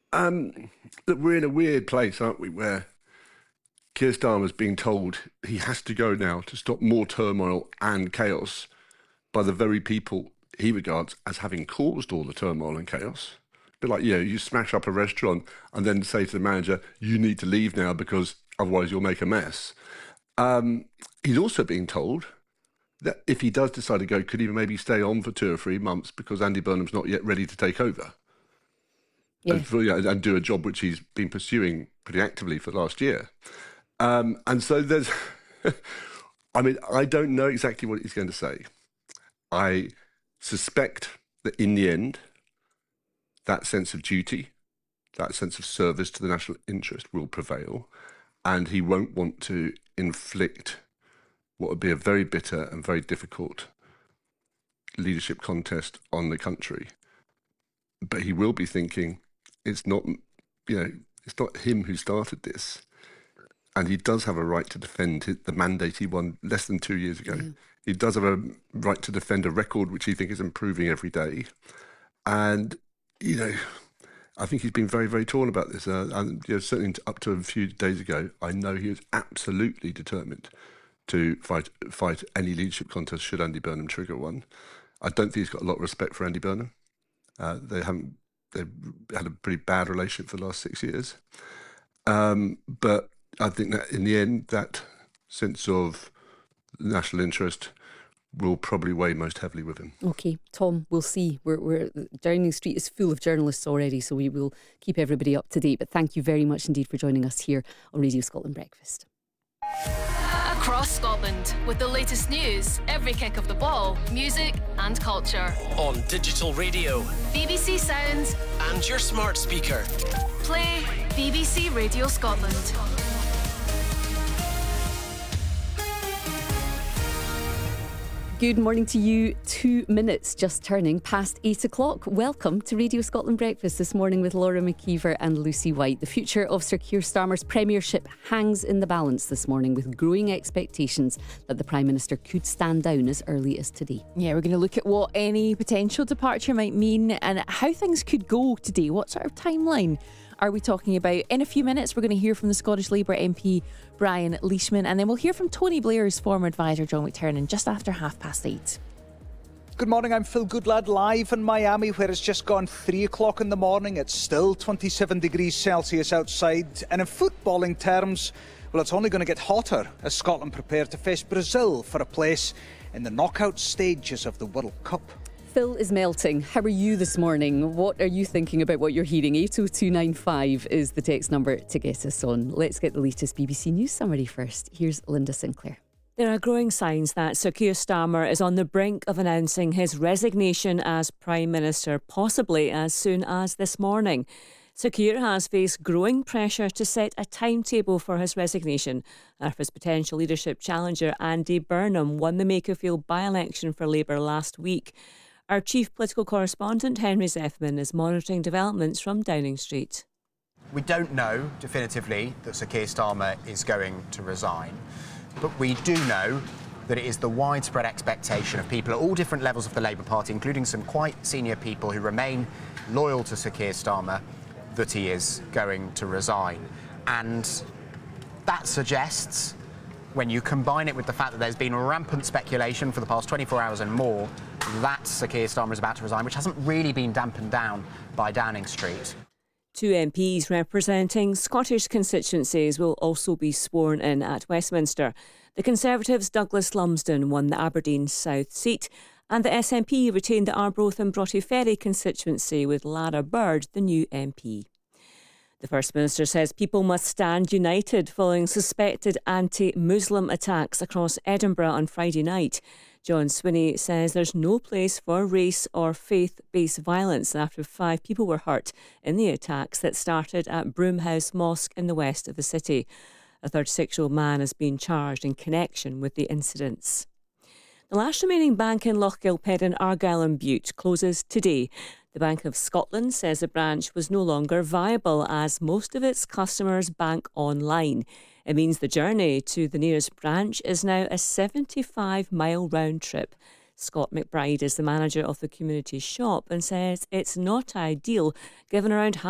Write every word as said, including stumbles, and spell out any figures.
Um, look, we're in a weird place, aren't we, where Keir Starmer's being told he has to go now to stop more turmoil and chaos by the very people he regards as having caused all the turmoil and chaos. A bit like, you know, you smash up a restaurant and then say to the manager, you need to leave now because otherwise you'll make a mess. Um, he's also being told that if he does decide to go, could he maybe stay on for two or three months because Andy Burnham's not yet ready to take over. Yeah. And, for, yeah, and do a job which he's been pursuing pretty actively for the last year. Um, and so there's, I mean, I don't know exactly what he's going to say. I suspect that in the end, that sense of duty, that sense of service to the national interest will prevail, and he won't want to inflict what would be a very bitter and very difficult leadership contest on the country. But he will be thinking, it's not, you know, it's not him who started this. And he does have a right to defend the mandate he won less than two years ago. Yeah. He does have a right to defend a record which he thinks is improving every day. And, you know, I think he's been very, very torn about this. Uh, and you know, certainly up to a few days ago, I know he was absolutely determined to fight fight any leadership contest should Andy Burnham trigger one. I don't think he's got a lot of respect for Andy Burnham. Uh, they haven't. They've had a pretty bad relationship for the last six years. Um, but I think that in the end, that sense of national interest will probably weigh most heavily with him. OK, Tom, we'll see. We're, we're Downing Street is full of journalists already, so we will keep everybody up to date. But thank you very much indeed for joining us here on Radio Scotland Breakfast. Across Scotland, with the latest news, every kick of the ball, music and culture. On digital radio, B B C Sounds and your smart speaker. Play B B C Radio Scotland. Good morning to you. Two minutes just turning past eight o'clock. Welcome to Radio Scotland Breakfast this morning with Laura McKeever and Lucy White. The future of Sir Keir Starmer's premiership hangs in the balance this morning, with growing expectations that the Prime Minister could stand down as early as today. Yeah, we're going to look at what any potential departure might mean and how things could go today. What sort of timeline are we talking about? In a few minutes, we're going to hear from the Scottish Labour M P Brian Leishman, and then we'll hear from Tony Blair's former advisor John McTernan just after half past eight. Good morning, I'm Phil Goodlad, live in Miami, where it's just gone three o'clock in the morning. It's still twenty-seven degrees Celsius outside, and in footballing terms, well, it's only going to get hotter as Scotland prepare to face Brazil for a place in the knockout stages of the World Cup. Phil is melting. How are you this morning? What are you thinking about what you're hearing? eight oh two nine five is the text number to get us on. Let's get the latest B B C News summary first. Here's Linda Sinclair. There are growing signs that Sir Keir Starmer is on the brink of announcing his resignation as Prime Minister, possibly as soon as this morning. Sir Keir has faced growing pressure to set a timetable for his resignation after his potential leadership challenger Andy Burnham won the Makerfield by-election for Labour last week. Our chief political correspondent, Henry Zeffman, is monitoring developments from Downing Street. We don't know definitively that Sir Keir Starmer is going to resign, but we do know that it is the widespread expectation of people at all different levels of the Labour Party, including some quite senior people who remain loyal to Sir Keir Starmer, that he is going to resign. And that suggests, when you combine it with the fact that there's been rampant speculation for the past twenty-four hours and more, that Sir Keir Starmer is about to resign, which hasn't really been dampened down by Downing Street. Two M Ps representing Scottish constituencies will also be sworn in at Westminster. The Conservatives' Douglas Lumsden won the Aberdeen South seat, and the S N P retained the Arbroath and Broughty Ferry constituency with Lara Bird, the new M P. The First Minister says people must stand united following suspected anti-Muslim attacks across Edinburgh on Friday night. John Swinney says there's no place for race or faith-based violence after five people were hurt in the attacks that started at Broomhouse Mosque in the west of the city. A thirty-six-year-old man has been charged in connection with the incidents. The last remaining bank in Lochgilphead, Argyll and Bute closes today. The Bank of Scotland says the branch was no longer viable as most of its customers bank online. It means the journey to the nearest branch is now a seventy-five mile round trip. Scott McBride is the manager of the community shop and says it's not ideal given around half